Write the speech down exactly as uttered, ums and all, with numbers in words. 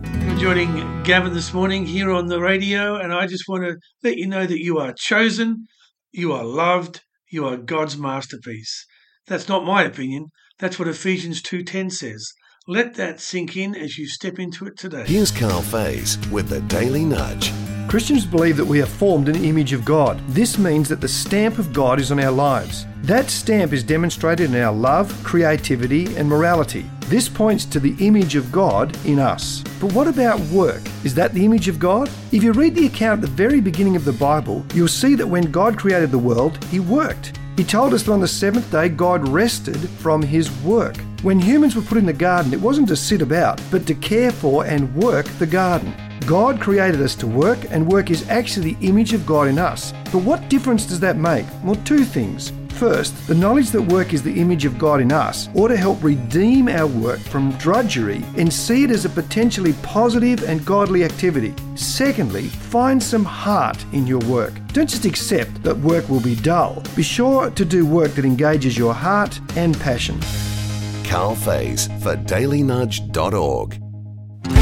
You're joining Gavin this morning here on the radio, and I just want to let you know that you are chosen, you are loved, you are God's masterpiece. That's not my opinion. That's what Ephesians two ten says. Let that sink in as you step into it today. Here's Carl Faze with the Daily Nudge. Christians believe that we are formed in the image of God. This means that the stamp of God is on our lives. That stamp is demonstrated in our love, creativity, and morality. This points to the image of God in us. But what about work? Is that the image of God? If you read the account at the very beginning of the Bible, you'll see that when God created the world, He worked. He told us that on the seventh day, God rested from His work. When humans were put in the garden, it wasn't to sit about, but to care for and work the garden. God created us to work, and work is actually the image of God in us. But what difference does that make? Well, two things. First, the knowledge that work is the image of God in us ought to help redeem our work from drudgery and see it as a potentially positive and godly activity. Secondly, find some heart in your work. Don't just accept that work will be dull. Be sure to do work that engages your heart and passion. Carl Faze for daily nudge dot org.